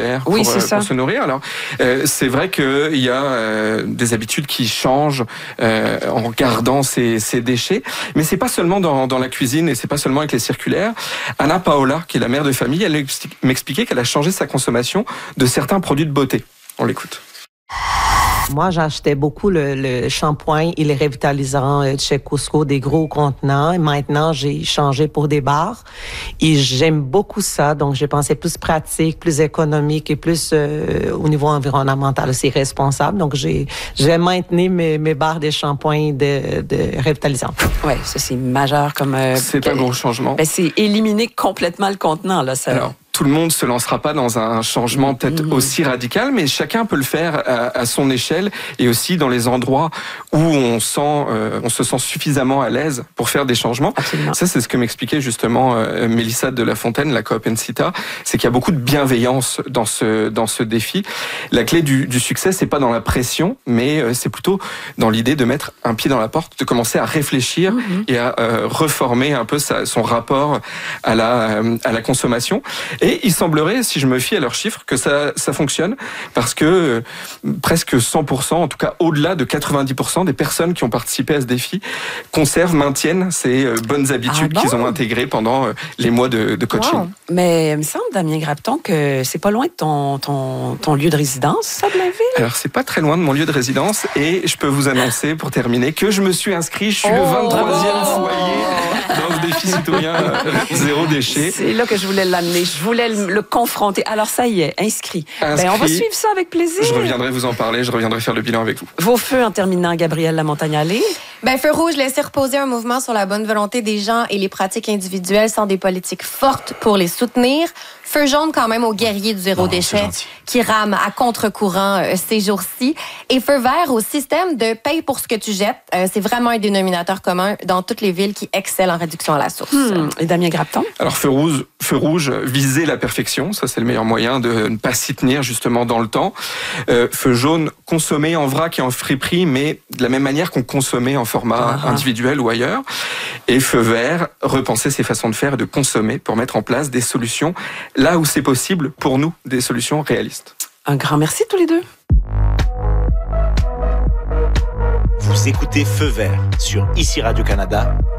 circulaire pour se nourrir. Alors, c'est vrai qu'il y a des habitudes qui changent en gardant ces déchets, mais c'est pas seulement dans la cuisine et c'est pas seulement avec les circulaires. Anna Paola, qui est la mère de famille, elle m'expliquait qu'elle a changé sa consommation de certains produits de beauté. On l'écoute. Moi, j'achetais beaucoup le shampoing et les revitalisants de chez Costco, des gros contenants. Et maintenant, j'ai changé pour des barres. Et j'aime beaucoup ça. Donc, j'ai pensé plus pratique, plus économique et plus au niveau environnemental aussi responsable. Donc, j'ai maintenu mes barres de shampoing de revitalisants. Oui, ça, c'est majeur comme... c'est un gros changement. Ben, c'est éliminer complètement le contenant, là. Ça... Alors, tout le monde se lancera pas dans un changement peut-être aussi radical, mais chacun peut le faire à son échelle et aussi dans les endroits où on se sent suffisamment à l'aise pour faire des changements. Absolument. Ça, c'est ce que m'expliquait justement Mélissa de La Fontaine, la coop Encita, c'est qu'il y a beaucoup de bienveillance dans ce défi. La clé du succès, c'est pas dans la pression, mais c'est plutôt dans l'idée de mettre un pied dans la porte, de commencer à réfléchir et à reformer un peu son rapport à la consommation. Et il semblerait, si je me fie à leurs chiffres, que ça fonctionne parce que presque 100%, en tout cas au-delà de 90% des personnes qui ont participé à ce défi maintiennent ces bonnes habitudes qu'ils ont intégrées pendant les mois de coaching. Wow. Mais il me semble, Damien Grapton, que c'est pas loin de ton lieu de résidence, ça, Blainville? Alors, c'est pas très loin de mon lieu de résidence et je peux vous annoncer, pour terminer, que je me suis inscrit. Je suis le 23e foyer dans ce défi citoyen zéro déchet. C'est là que je voulais l'amener. Je voulais le confronter. Alors, ça y est, inscrit. Ben, on va suivre ça avec plaisir. Je reviendrai vous en parler, je reviendrai faire le bilan avec vous. Vos feux en terminant, Gabrielle Lamontagne-Allé? Ben, Feu rouge, laisser reposer un mouvement sur la bonne volonté des gens et les pratiques individuelles sans des politiques fortes pour les soutenir. Feu jaune quand même aux guerriers du zéro déchet qui rament à contre-courant ces jours-ci. Et feu vert au système de paye pour ce que tu jettes. C'est vraiment un dénominateur commun dans toutes les villes qui excellent en réduction à la source. Et Damien Grapton? Alors feu rouge, viser la perfection. Ça, c'est le meilleur moyen de ne pas s'y tenir justement dans le temps. Feu jaune, consommer en vrac et en friperie, mais de la même manière qu'on consommait en format individuel ou ailleurs. Et feu vert, repenser ses façons de faire et de consommer pour mettre en place des solutions là où c'est possible pour nous, des solutions réalistes. Un grand merci tous les deux. Vous écoutez Feu vert sur ICI Radio-Canada.